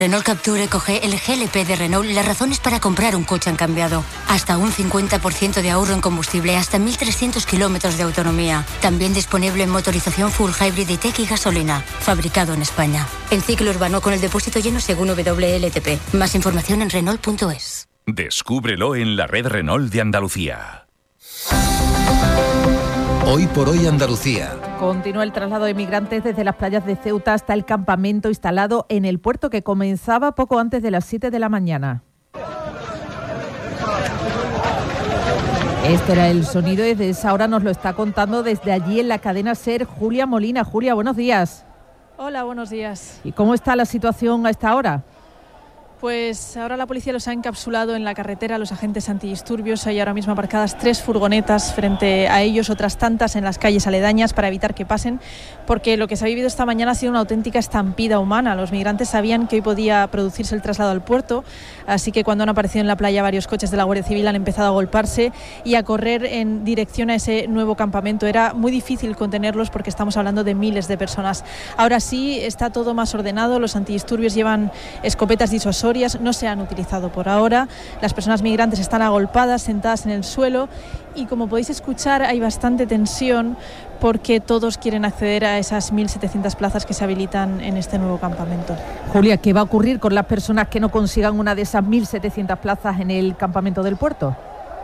Renault Capture Eco G, el GLP de Renault, las razones para comprar un coche han cambiado. Hasta un 50% de ahorro en combustible, hasta 1.300 kilómetros de autonomía. También disponible en motorización full hybrid y tech y gasolina. Fabricado en España. En ciclo urbano con el depósito lleno según WLTP. Más información en Renault.es. Descúbrelo en la red Renault de Andalucía. Hoy por hoy Andalucía. Continúa el traslado de migrantes desde las playas de Ceuta hasta el campamento instalado en el puerto, que comenzaba poco antes de las 7 de la mañana. Este era el sonido y desde esa hora nos lo está contando desde allí en la cadena SER Julia Molina. Julia, buenos días. Hola, buenos días. ¿Y cómo está la situación a esta hora? Pues ahora la policía los ha encapsulado en la carretera, los agentes antidisturbios. Hay ahora mismo aparcadas 3 furgonetas frente a ellos, otras tantas en las calles aledañas para evitar que pasen, porque lo que se ha vivido esta mañana ha sido una auténtica estampida humana. Los migrantes sabían que hoy podía producirse el traslado al puerto, así que cuando han aparecido en la playa varios coches de la Guardia Civil han empezado a agolparse y a correr en dirección a ese nuevo campamento. Era muy difícil contenerlos porque estamos hablando de miles de personas. Ahora sí está todo más ordenado, los antidisturbios llevan escopetas disuasorias, no se han utilizado por ahora, las personas migrantes están agolpadas, sentadas en el suelo y como podéis escuchar hay bastante tensión porque todos quieren acceder a esas 1.700 plazas que se habilitan en este nuevo campamento. Julia, ¿qué va a ocurrir con las personas que no consigan una de esas 1.700 plazas en el campamento del puerto?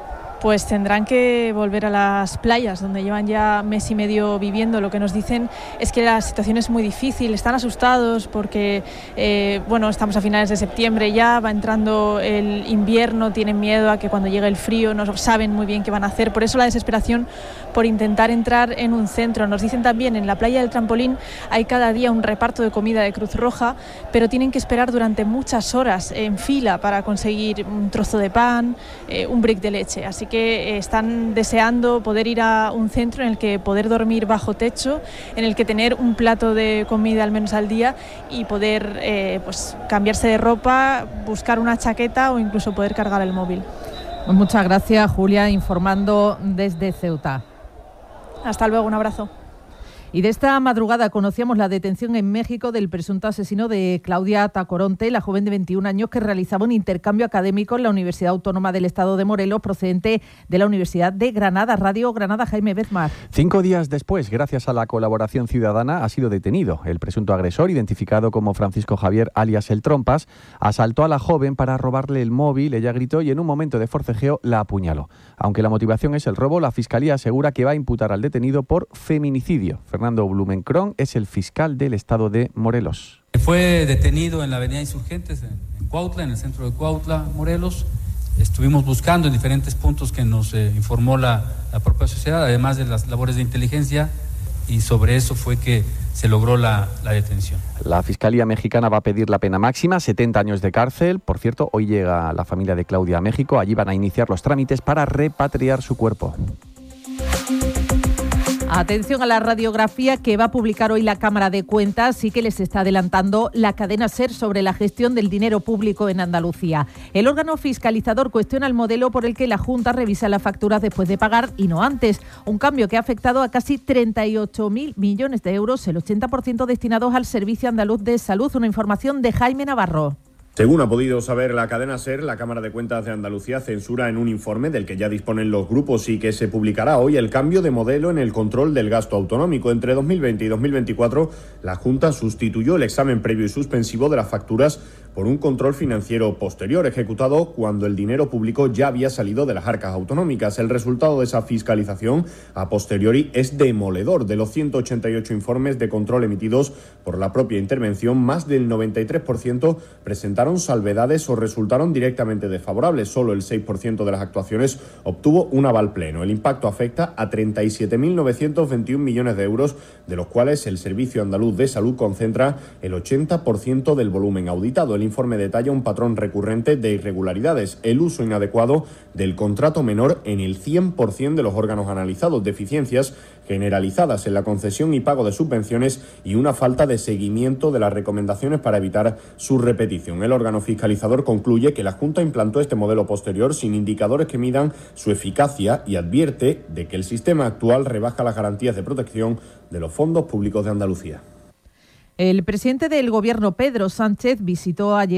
Pues tendrán que volver a las playas donde llevan ya mes y medio viviendo. Lo que nos dicen es que la situación es muy difícil, están asustados porque estamos a finales de septiembre ya, va entrando el invierno, tienen miedo a que cuando llegue el frío no saben muy bien qué van a hacer, por eso la desesperación por intentar entrar en un centro. Nos dicen también en la playa del Trampolín hay cada día un reparto de comida de Cruz Roja, pero tienen que esperar durante muchas horas en fila para conseguir un trozo de pan, un brick de leche, así que están deseando poder ir a un centro en el que poder dormir bajo techo, en el que tener un plato de comida al menos al día y poder cambiarse de ropa, buscar una chaqueta o incluso poder cargar el móvil. Pues muchas gracias, Julia, informando desde Ceuta. Hasta luego, un abrazo. Y de esta madrugada conocíamos la detención en México del presunto asesino de Claudia Tacoronte, la joven de 21 años que realizaba un intercambio académico en la Universidad Autónoma del Estado de Morelos, procedente de la Universidad de Granada. Radio Granada, Jaime Bezmar. 5 días después, gracias a la colaboración ciudadana, ha sido detenido. El presunto agresor, identificado como Francisco Javier alias El Trompas, asaltó a la joven para robarle el móvil. Ella gritó y en un momento de forcejeo la apuñaló. Aunque la motivación es el robo, la Fiscalía asegura que va a imputar al detenido por feminicidio. Fernando Blumenkron es el fiscal del estado de Morelos. Fue detenido en la avenida Insurgentes, en Cuautla, en el centro de Cuautla, Morelos. Estuvimos buscando en diferentes puntos que nos informó la propia sociedad, además de las labores de inteligencia, y sobre eso fue que se logró la detención. La Fiscalía mexicana va a pedir la pena máxima, 70 años de cárcel. Por cierto, hoy llega la familia de Claudia a México. Allí van a iniciar los trámites para repatriar su cuerpo. Atención a la radiografía que va a publicar hoy la Cámara de Cuentas y que les está adelantando la cadena SER sobre la gestión del dinero público en Andalucía. El órgano fiscalizador cuestiona el modelo por el que la Junta revisa las facturas después de pagar y no antes. Un cambio que ha afectado a casi 38.000 millones de euros, el 80% destinados al Servicio Andaluz de Salud. Una información de Jaime Navarro. Según ha podido saber la cadena SER, la Cámara de Cuentas de Andalucía censura en un informe del que ya disponen los grupos y que se publicará hoy el cambio de modelo en el control del gasto autonómico. Entre 2020 y 2024, la Junta sustituyó el examen previo y suspensivo de las facturas por un control financiero posterior, ejecutado cuando el dinero público ya había salido de las arcas autonómicas. El resultado de esa fiscalización a posteriori es demoledor. De los 188 informes de control emitidos por la propia intervención, más del 93% presentaron salvedades o resultaron directamente desfavorables. Solo el 6% de las actuaciones obtuvo un aval pleno. El impacto afecta a 37.921 millones de euros, de los cuales el Servicio Andaluz de Salud concentra el 80% del volumen auditado. El informe detalla un patrón recurrente de irregularidades, el uso inadecuado del contrato menor en el 100% de los órganos analizados, deficiencias generalizadas en la concesión y pago de subvenciones y una falta de seguimiento de las recomendaciones para evitar su repetición. El órgano fiscalizador concluye que la Junta implantó este modelo posterior sin indicadores que midan su eficacia y advierte de que el sistema actual rebaja las garantías de protección de los fondos públicos de Andalucía. El presidente del Gobierno, Pedro Sánchez, visitó ayer